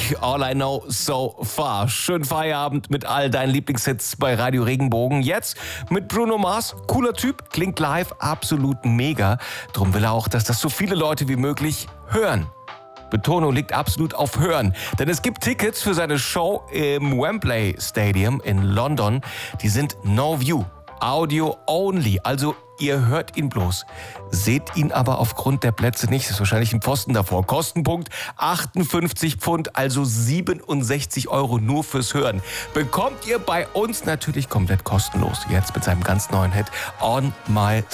Music, All I Know So Far. Schönen Feierabend mit all deinen Lieblingshits bei Radio Regenbogen. Jetzt mit Bruno Mars. Cooler Typ, klingt live absolut mega. Drum will er auch, dass das so viele Leute wie möglich hören. Betonung liegt absolut auf Hören, denn es gibt Tickets für seine Show im Wembley Stadium in London. Die sind No View, Audio only, also ihr hört ihn bloß, seht ihn aber aufgrund der Plätze nicht. Das ist wahrscheinlich ein Pfosten davor. Kostenpunkt 58 Pfund, also 67 € nur fürs Hören. Bekommt ihr bei uns natürlich komplett kostenlos. Jetzt mit seinem ganz neuen Hit On My